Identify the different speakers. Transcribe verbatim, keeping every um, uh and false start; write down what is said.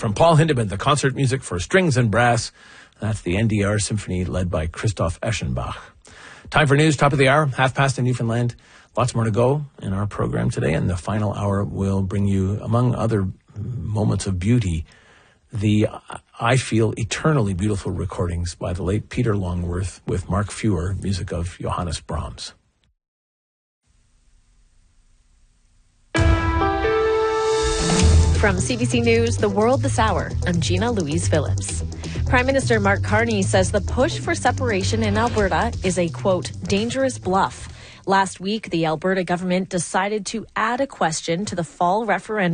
Speaker 1: From Paul Hindemith, the concert music for strings and brass. That's the N D R Symphony led by Christoph Eschenbach. Time for news, top of the hour, half past in Newfoundland. Lots more to go in our program today, and the final hour will bring you, among other moments of beauty, the, I feel, eternally beautiful recordings by the late Peter Longworth with Mark Feuer, music of Johannes Brahms.
Speaker 2: From C B C News, The World This Hour, I'm Gina Louise Phillips. Prime Minister Mark Carney says the push for separation in Alberta is a, quote, dangerous bluff. Last week, the Alberta government decided to add a question to the fall referendum